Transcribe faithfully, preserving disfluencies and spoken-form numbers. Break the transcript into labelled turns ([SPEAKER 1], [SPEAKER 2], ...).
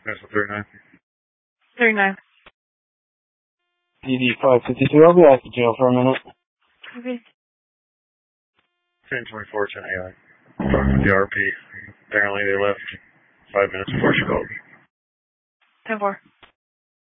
[SPEAKER 1] That's a thirty-nine.
[SPEAKER 2] thirty-nine.
[SPEAKER 3] D D five fifty-two, I'll be out of jail for a minute.
[SPEAKER 2] Okay.
[SPEAKER 1] ten twenty-four, ten A I. Talking with the R P. Apparently they left five minutes before she called.
[SPEAKER 2] ten four.